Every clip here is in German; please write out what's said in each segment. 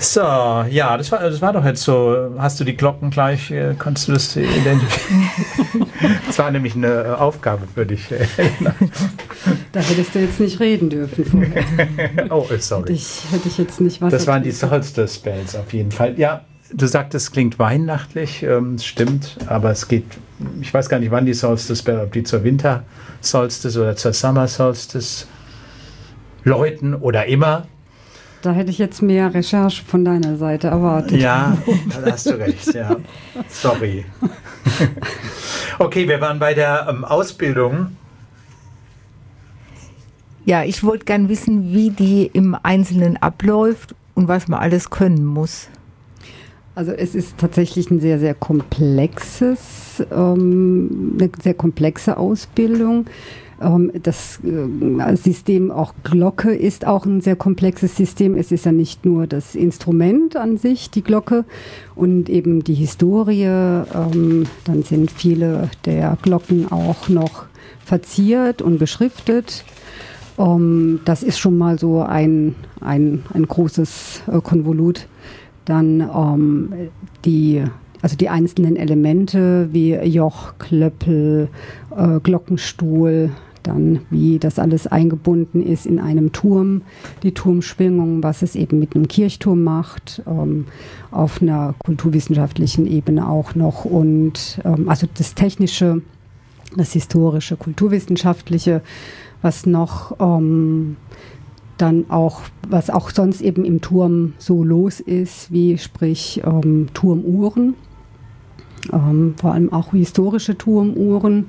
So, ja, das war doch jetzt so. Hast du die Glocken gleich, konntest du das identifizieren? Das war nämlich eine Aufgabe für dich. Da hättest du jetzt nicht reden dürfen vorher. Oh, sorry. Hätte ich jetzt nicht was. Das waren die Solstice Spells auf jeden Fall. Ja, du sagtest, es klingt weihnachtlich, stimmt, aber es geht, ich weiß gar nicht, wann die Solstice Spell, ob die zur Winter Solstice oder zur Summer Solstice läuten oder immer. Da hätte ich jetzt mehr Recherche von deiner Seite erwartet. Ja, da hast du recht, ja. Sorry. Okay, wir waren bei der Ausbildung. Ja, ich wollte gern wissen, wie die im Einzelnen abläuft und was man alles können muss. Also es ist tatsächlich eine sehr komplexe Ausbildung. Das System auch Glocke ist auch ein sehr komplexes System. Es ist ja nicht nur das Instrument an sich, die Glocke, und eben die Historie. Dann sind viele der Glocken auch noch verziert und beschriftet. Das ist schon mal so ein großes Konvolut. Dann die einzelnen Elemente wie Joch, Klöppel, Glockenstuhl, dann wie das alles eingebunden ist in einem Turm, die Turmschwingung, was es eben mit einem Kirchturm macht, auf einer kulturwissenschaftlichen Ebene auch noch, und also das Technische, das Historische, Kulturwissenschaftliche, was noch dann auch, was auch sonst eben im Turm so los ist, wie sprich Turmuhren, vor allem auch historische Turmuhren,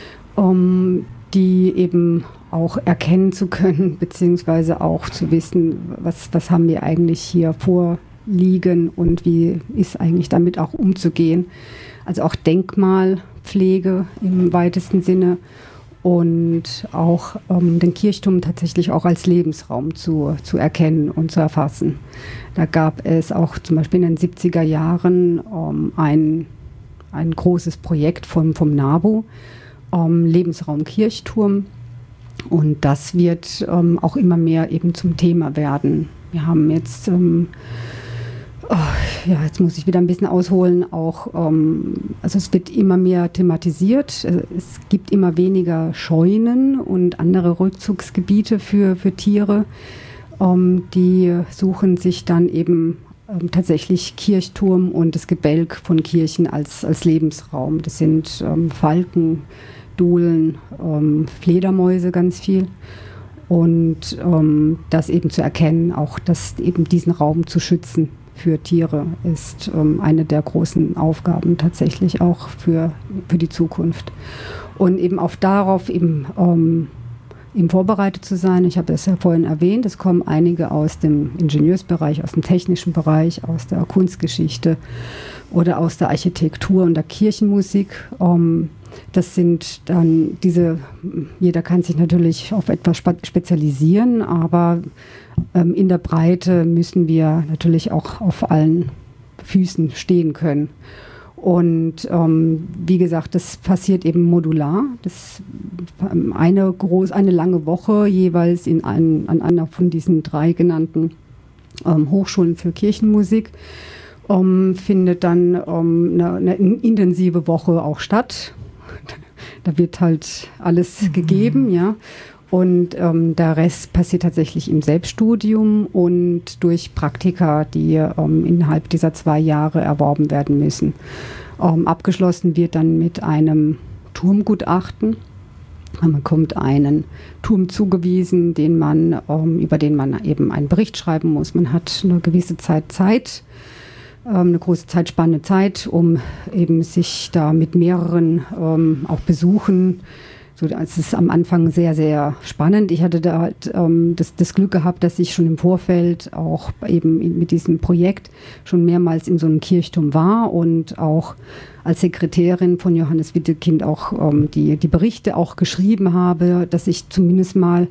die eben auch erkennen zu können, beziehungsweise auch zu wissen, was haben wir eigentlich hier vorliegen und wie ist eigentlich damit auch umzugehen. Also auch Denkmalpflege im weitesten Sinne. Und auch den Kirchturm tatsächlich auch als Lebensraum zu erkennen und zu erfassen. Da gab es auch zum Beispiel in den 70er Jahren ein großes Projekt vom NABU, Lebensraum Kirchturm. Und das wird auch immer mehr eben zum Thema werden. Wir haben jetzt jetzt muss ich wieder ein bisschen ausholen, auch, also es wird immer mehr thematisiert, es gibt immer weniger Scheunen und andere Rückzugsgebiete für Tiere, die suchen sich dann eben tatsächlich Kirchturm und das Gebälk von Kirchen als Lebensraum. Das sind Falken, Dohlen, Fledermäuse ganz viel. Und das eben zu erkennen, auch das eben diesen Raum zu schützen für Tiere, ist eine der großen Aufgaben tatsächlich auch für die Zukunft. Und eben auch darauf eben vorbereitet zu sein. Ich habe es ja vorhin erwähnt, es kommen einige aus dem Ingenieursbereich, aus dem technischen Bereich, aus der Kunstgeschichte oder aus der Architektur und der Kirchenmusik. Das sind dann jeder kann sich natürlich auf etwas spezialisieren, aber in der Breite müssen wir natürlich auch auf allen Füßen stehen können. Und wie gesagt, das passiert eben modular. Das eine lange Woche jeweils an einer von diesen 3 genannten Hochschulen für Kirchenmusik findet dann eine intensive Woche auch statt. Da wird halt alles gegeben, ja. Und der Rest passiert tatsächlich im Selbststudium und durch Praktika, die innerhalb dieser 2 Jahre erworben werden müssen. Abgeschlossen wird dann mit einem Turmgutachten. Man bekommt einen Turm zugewiesen, über den man eben einen Bericht schreiben muss. Man hat eine gewisse Zeit, eine große Zeitspanne Zeit, um eben sich da mit mehreren auch Besuchen. So, es ist am Anfang sehr, sehr spannend. Ich hatte da halt, das Glück gehabt, dass ich schon im Vorfeld auch eben mit diesem Projekt schon mehrmals in so einem Kirchturm war und auch als Sekretärin von Johannes Wittekind auch die Berichte auch geschrieben habe, dass ich zumindest mal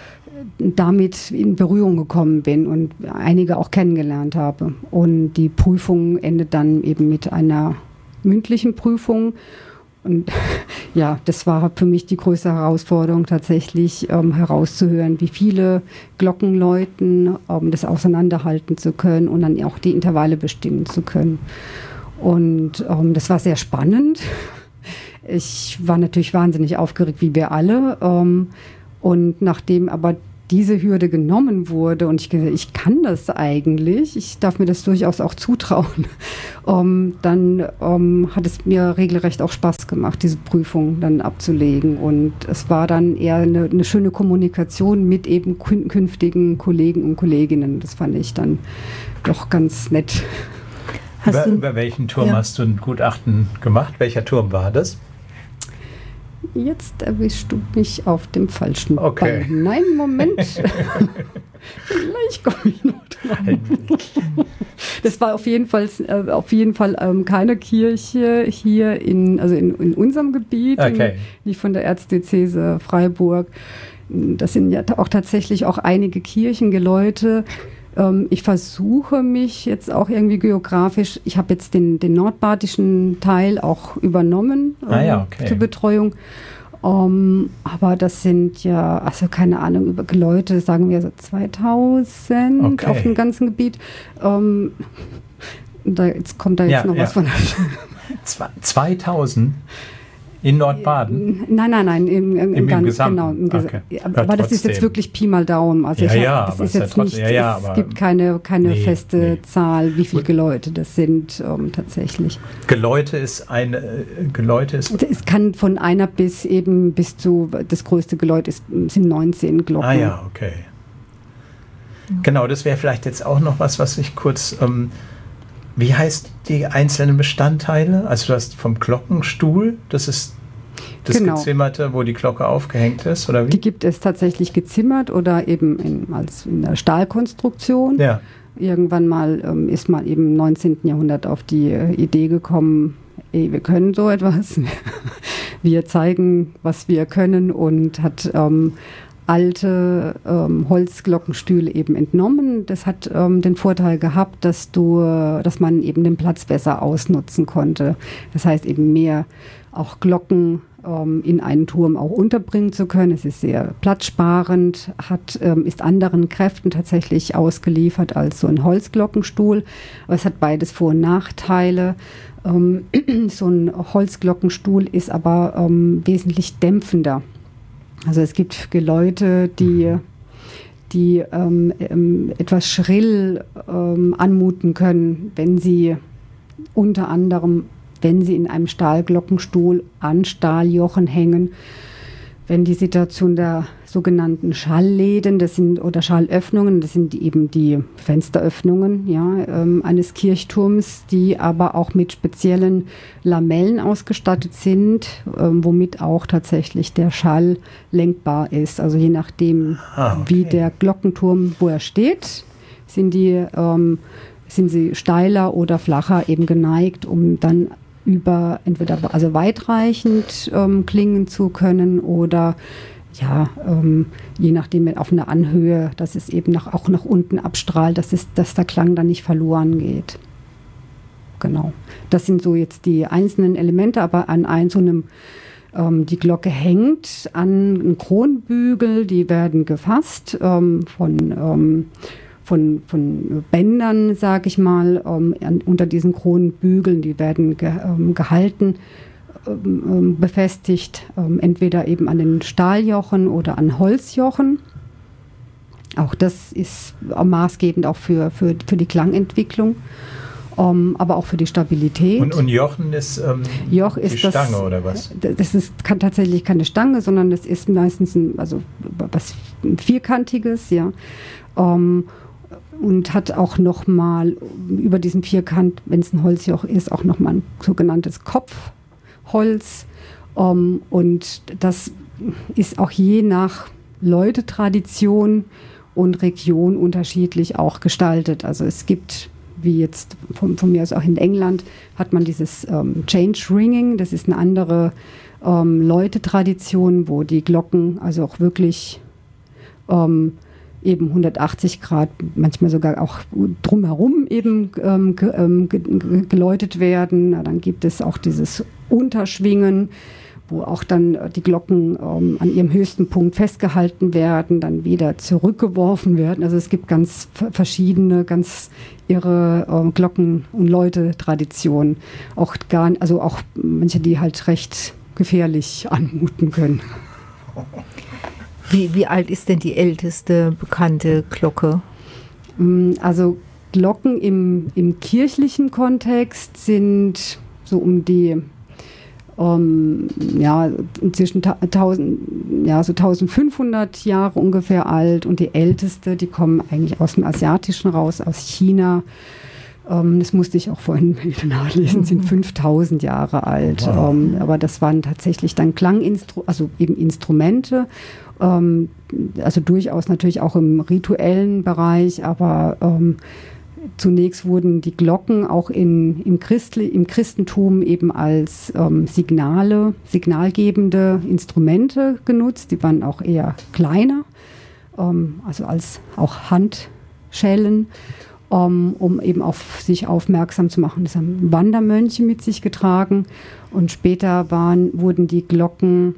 damit in Berührung gekommen bin und einige auch kennengelernt habe. Und die Prüfung endet dann eben mit einer mündlichen Prüfung. Und ja, das war für mich die größte Herausforderung, tatsächlich herauszuhören, wie viele Glocken läuten, das auseinanderhalten zu können und dann auch die Intervalle bestimmen zu können. Und das war sehr spannend. Ich war natürlich wahnsinnig aufgeregt, wie wir alle. Und nachdem aber diese Hürde genommen wurde und ich kann das eigentlich, ich darf mir das durchaus auch zutrauen, dann hat es mir regelrecht auch Spaß gemacht, diese Prüfung dann abzulegen. Und es war dann eher eine schöne Kommunikation mit eben künftigen Kollegen und Kolleginnen. Das fand ich dann doch ganz nett. Über welchen Turm hast du ein Gutachten gemacht? Welcher Turm war das? Jetzt erwischst du mich auf dem falschen Bein. Nein, Moment. Vielleicht komme ich noch dran. Das war auf jeden Fall keine Kirche hier in unserem Gebiet, nicht von der Erzdiözese Freiburg. Das sind ja auch tatsächlich auch einige Kirchengeläute. Ich versuche mich jetzt auch irgendwie geografisch, ich habe jetzt den nordbadischen Teil auch übernommen zur Betreuung. Aber das sind ja, also keine Ahnung, über Geläute, sagen wir so 2000 auf dem ganzen Gebiet. Jetzt kommt da noch was von. 2000? In Nordbaden? Nein, im Gesamten. Genau, aber das ist jetzt wirklich Pi mal Daumen. Also es gibt keine feste Zahl, wie viele Geläute das sind tatsächlich. Geläute ist es kann von einer bis zu, das größte Geläut sind 19 Glocken. Ah ja, okay. Genau, das wäre vielleicht jetzt auch noch was ich kurz... Wie heißt die einzelnen Bestandteile? Also du hast vom Glockenstuhl, das ist das Gezimmerte, wo die Glocke aufgehängt ist, oder wie? Die gibt es tatsächlich gezimmert oder eben in der Stahlkonstruktion. Ja. Irgendwann mal ist man eben im 19. Jahrhundert auf die Idee gekommen, wir können so etwas. Wir zeigen, was wir können, und hat alte Holzglockenstühle eben entnommen. Das hat den Vorteil gehabt, dass man eben den Platz besser ausnutzen konnte. Das heißt eben mehr auch Glocken in einen Turm auch unterbringen zu können. Es ist sehr platzsparend, ist anderen Kräften tatsächlich ausgeliefert als so ein Holzglockenstuhl. Aber es hat beides Vor- und Nachteile. So ein Holzglockenstuhl ist aber wesentlich dämpfender. Also es gibt Geläute, die etwas schrill anmuten können, wenn sie in einem Stahlglockenstuhl an Stahljochen hängen. Wenn die Situation der sogenannten Schallläden, oder Schallöffnungen, das sind eben die Fensteröffnungen eines Kirchturms, die aber auch mit speziellen Lamellen ausgestattet sind, womit auch tatsächlich der Schall lenkbar ist. Also je nachdem, wie der Glockenturm, wo er steht, sind sie steiler oder flacher eben geneigt, um dann entweder weitreichend klingen zu können oder je nachdem auf einer Anhöhe, dass es eben auch nach unten abstrahlt, dass der Klang dann nicht verloren geht. Genau. Das sind so jetzt die einzelnen Elemente, aber die Glocke hängt an einem Kronbügel, die werden gefasst von Bändern, sage ich mal, unter diesen Kronbügeln, die werden gehalten, befestigt, entweder eben an den Stahljochen oder an Holzjochen. Auch das ist maßgebend auch für die Klangentwicklung, aber auch für die Stabilität. Und Jochen ist die Stange oder was? Das kann tatsächlich keine Stange, sondern das ist meistens was Vierkantiges, ja. Und hat auch nochmal über diesem Vierkant, wenn es ein Holzjoch ist, auch nochmal ein sogenanntes Kopfholz. Und das ist auch je nach Läutetradition und Region unterschiedlich auch gestaltet. Also es gibt, wie jetzt von mir aus auch in England, hat man dieses Change Ringing. Das ist eine andere Läutetradition, wo die Glocken also auch wirklich eben 180 Grad, manchmal sogar auch drumherum eben geläutet werden. Dann gibt es auch dieses unterschwingen, wo auch dann die Glocken an ihrem höchsten Punkt festgehalten werden, dann wieder zurückgeworfen werden. Also es gibt ganz verschiedene, ganz irre Glocken- und Läute-Traditionen. Auch manche, die halt recht gefährlich anmuten können. Wie alt ist denn die älteste bekannte Glocke? Also Glocken im kirchlichen Kontext sind so um die zwischen 1500 Jahre ungefähr alt, und die älteste, die kommen eigentlich aus dem Asiatischen raus, aus China. Das musste ich auch vorhin nachlesen, sind 5000 Jahre alt. Wow. Aber das waren tatsächlich dann Instrumente, also durchaus natürlich auch im rituellen Bereich, aber zunächst wurden die Glocken auch im Christentum eben als signalgebende Instrumente genutzt. Die waren auch eher kleiner, also als auch Handschellen, um eben auf sich aufmerksam zu machen. Das haben Wandermönche mit sich getragen, und später wurden die Glocken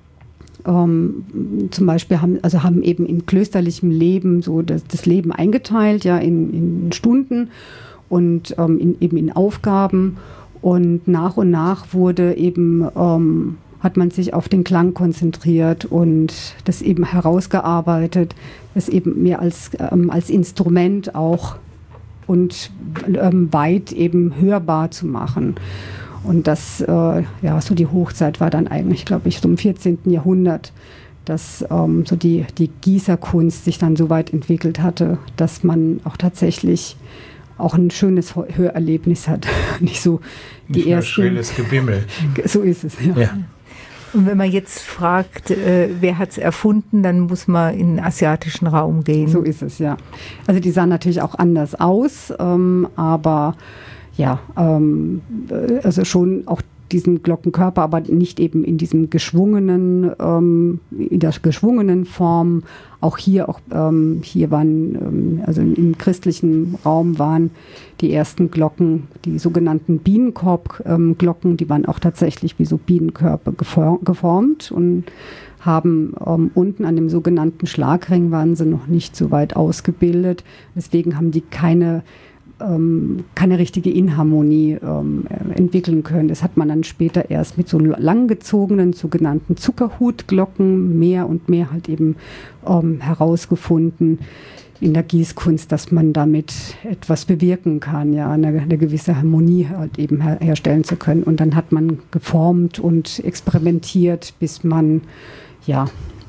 zum Beispiel haben eben im klösterlichen Leben so das Leben eingeteilt, ja, in Stunden und in Aufgaben, und nach wurde eben hat man sich auf den Klang konzentriert und das eben herausgearbeitet, das eben mehr als Instrument auch und weit eben hörbar zu machen. Und das, so die Hochzeit war dann eigentlich, glaube ich, so im 14. Jahrhundert, dass so die Gießerkunst sich dann so weit entwickelt hatte, dass man auch tatsächlich auch ein schönes Hörerlebnis hat. Nicht so die nicht ersten. Schrilles Gebimmel. So ist es, ja. Und wenn man jetzt fragt, wer hat es erfunden, dann muss man in den asiatischen Raum gehen. So ist es, ja. Also die sahen natürlich auch anders aus, aber ja, also schon auch diesen Glockenkörper, aber nicht eben in diesem geschwungenen, in der geschwungenen Form. Auch hier waren, also im christlichen Raum waren die ersten Glocken, die sogenannten Bienenkorb-Glocken, die waren auch tatsächlich wie so Bienenkörper geformt und haben unten an dem sogenannten Schlagring waren sie noch nicht so weit ausgebildet. Deswegen haben die keine richtige Inharmonie entwickeln können. Das hat man dann später erst mit so langgezogenen sogenannten Zuckerhutglocken mehr und mehr halt eben herausgefunden in der Gießkunst, dass man damit etwas bewirken kann, ja, eine gewisse Harmonie halt eben herstellen zu können. Und dann hat man geformt und experimentiert, bis man ja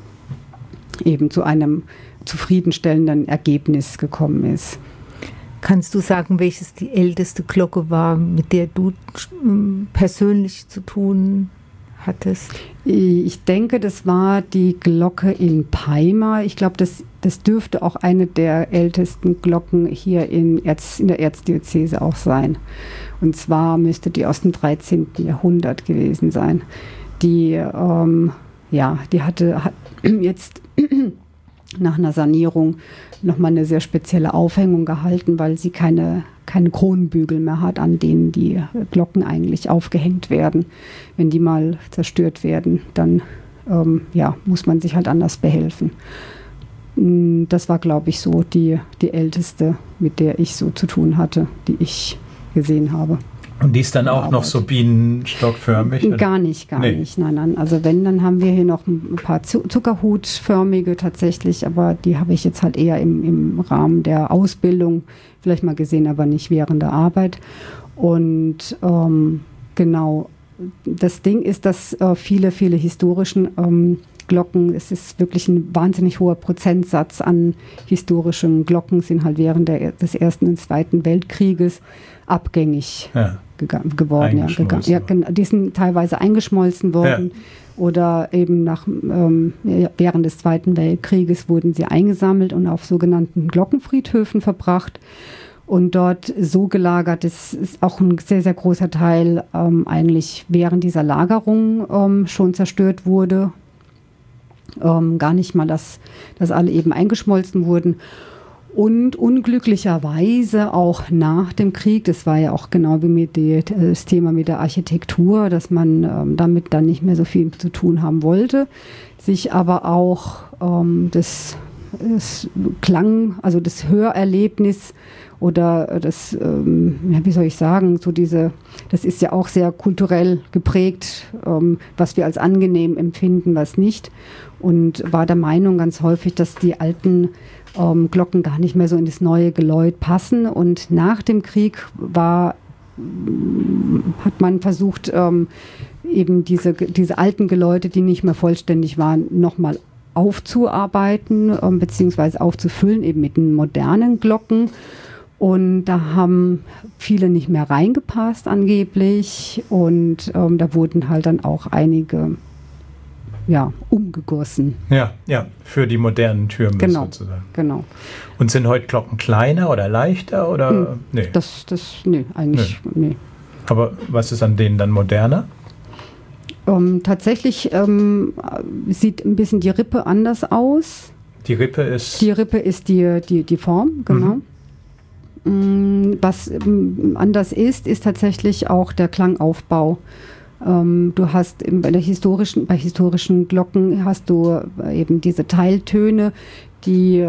eben zu einem zufriedenstellenden Ergebnis gekommen ist. Kannst du sagen, welches die älteste Glocke war, mit der du persönlich zu tun hattest? Ich denke, das war die Glocke in Peimar. Ich glaube, das dürfte auch eine der ältesten Glocken hier in der Erzdiözese auch sein. Und zwar müsste die aus dem 13. Jahrhundert gewesen sein. Die hat jetzt nach einer Sanierung nochmal eine sehr spezielle Aufhängung gehalten, weil sie keine Kronenbügel mehr hat, an denen die Glocken eigentlich aufgehängt werden. Wenn die mal zerstört werden, dann muss man sich halt anders behelfen. Das war, glaube ich, so die älteste, mit der ich so zu tun hatte, die ich gesehen habe. Und die ist dann auch noch so bienenstockförmig? Gar nicht. Nein. Also wenn, dann haben wir hier noch ein paar zuckerhutförmige tatsächlich, aber die habe ich jetzt halt eher im Rahmen der Ausbildung vielleicht mal gesehen, aber nicht während der Arbeit. Und genau, das Ding ist, dass viele historischen Glocken, es ist wirklich ein wahnsinnig hoher Prozentsatz an historischen Glocken, sind halt während des Ersten und Zweiten Weltkrieges abgängig geworden. Die sind teilweise eingeschmolzen worden oder eben während des Zweiten Weltkrieges wurden sie eingesammelt und auf sogenannten Glockenfriedhöfen verbracht und dort so gelagert. Das ist auch ein sehr, sehr großer Teil eigentlich während dieser Lagerung schon zerstört wurde. Gar nicht mal, dass alle eben eingeschmolzen wurden. Und unglücklicherweise auch nach dem Krieg, das war ja auch genau wie das Thema mit der Architektur, dass man damit dann nicht mehr so viel zu tun haben wollte, sich aber auch das Klang, also das Hörerlebnis oder das, wie soll ich sagen, das ist ja auch sehr kulturell geprägt, was wir als angenehm empfinden, was nicht. Und war der Meinung ganz häufig, dass die alten Glocken gar nicht mehr so in das neue Geläut passen. Und nach dem Krieg hat man versucht, eben diese alten Geläute, die nicht mehr vollständig waren, nochmal aufzuarbeiten beziehungsweise aufzufüllen, eben mit den modernen Glocken. Und da haben viele nicht mehr reingepasst angeblich. Und da wurden halt dann auch einige umgegossen. Ja, für die modernen Türme sozusagen. Genau. Und sind heute Glocken kleiner oder leichter oder? Nee. Eigentlich nee. Aber was ist an denen dann moderner? Tatsächlich sieht ein bisschen die Rippe anders aus. Die Rippe ist? Die Rippe ist die Form, genau. Was anders ist tatsächlich auch der Klangaufbau. Du hast bei historischen Glocken hast du eben diese Teiltöne, die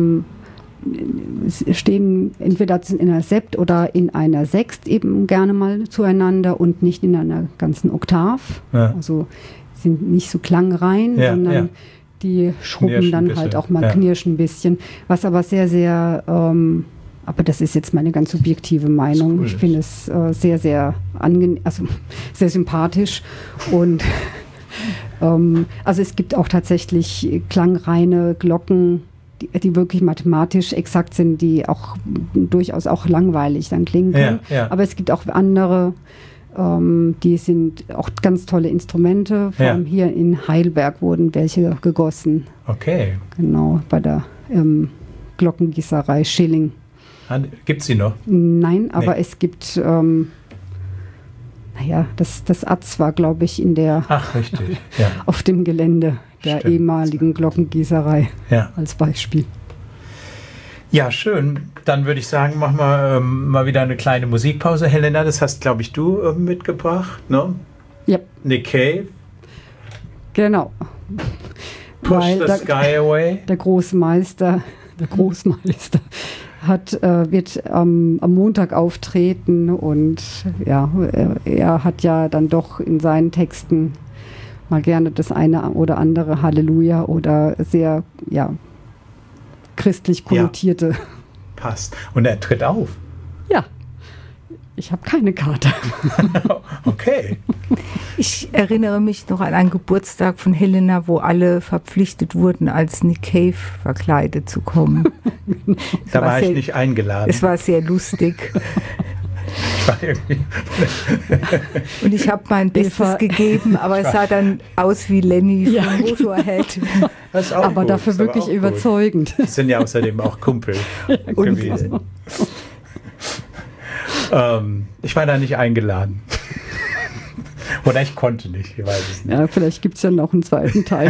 stehen entweder in einer Sept oder in einer Sext eben gerne mal zueinander und nicht in einer ganzen Oktav. Ja. Also sind nicht so klangrein, sondern die schrubben dann halt auch mal, knirschen ein bisschen. Was aber sehr, sehr aber das ist jetzt meine ganz subjektive Meinung. Cool. Ich finde es sehr, sehr angenehm, also sehr sympathisch. Und also es gibt auch tatsächlich klangreine Glocken, die wirklich mathematisch exakt sind, die auch durchaus auch langweilig dann klingen können. Ja. Aber es gibt auch andere, die sind auch ganz tolle Instrumente. Vor allem hier in Heidelberg wurden welche gegossen. Okay. Genau, bei der Glockengießerei Schilling. Gibt es sie noch? Nein, aber es gibt, das Atz war, glaube ich, richtig. auf dem Gelände der ehemaligen Glockengießerei als Beispiel. Ja, schön. Dann würde ich sagen, machen wir mal wieder eine kleine Musikpause. Helena, das hast, glaube ich, du mitgebracht, ne? Ja. Nick Cave. Genau. Push the Sky Away. Der Großmeister wird am Montag auftreten und er hat ja dann doch in seinen Texten mal gerne das eine oder andere Halleluja oder sehr christlich konnotierte. Ja, passt. Und er tritt auf? Ja. Ich habe keine Karte. Okay. Ich erinnere mich noch an einen Geburtstag von Helena, wo alle verpflichtet wurden, als Nick Cave verkleidet zu kommen. Da war ich nicht eingeladen. Es war sehr lustig. Und ich habe mein Bestes gegeben, aber es sah dann aus wie Lenny von Motorhead. Aber gut, dafür wirklich überzeugend. Die sind ja außerdem auch Kumpel gewesen. Ich war da nicht eingeladen. Oder ich konnte nicht, ich weiß es nicht. Ja, vielleicht gibt es ja noch einen zweiten Teil.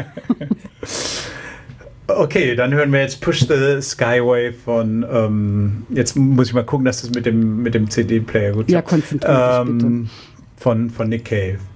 Okay, dann hören wir jetzt Push the Skyway von, jetzt muss ich mal gucken, dass das mit dem CD-Player gut ist. Ja, konzentriert dich bitte. Von Nick Cave.